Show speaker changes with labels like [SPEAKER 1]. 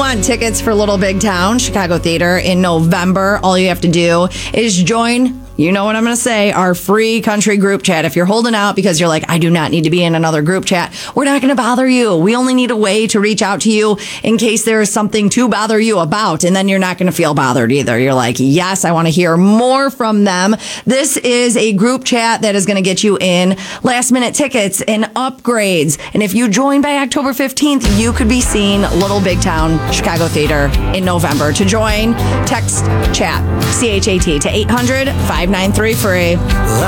[SPEAKER 1] want tickets for Little Big Town, Chicago Theater in November, all you have to do is join, you know what I'm going to say, our free country group chat. If you're holding out because you're like, I do not need to be in another group chat, we're not going to bother you. We only need a way to reach out to you in case there is something to bother you about. And then you're not going to feel bothered either. You're like, yes, I want to hear more from them. This is a group chat that is going to get you in last minute tickets and upgrades. And if you join by October 15th, you could be seeing Little Big Town, Chicago Theater in November. To join, text chat, CHAT to 800-593-FREE.